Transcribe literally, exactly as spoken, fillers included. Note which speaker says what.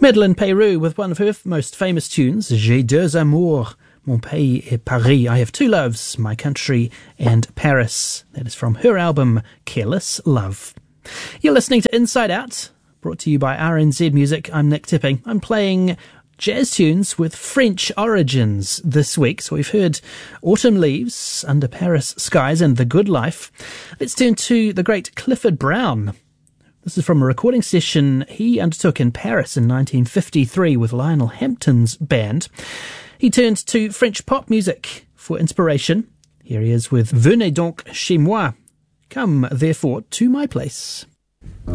Speaker 1: Madeleine Peyroux with one of her most famous tunes, J'ai deux amours, Mon pays et Paris. I have two loves, my country and Paris. That is from her album, Careless Love. You're listening to Inside Out, brought to you by R N Z Music. I'm Nick Tipping. I'm playing jazz tunes with French origins this week. So we've heard Autumn Leaves, Under Paris Skies, and The Good Life. Let's turn to the great Clifford Brown. This is from a recording session he undertook in Paris in nineteen fifty-three with Lionel Hampton's band. He turned to French pop music for inspiration. Here he is with Venez donc chez moi. Come, therefore, to my place.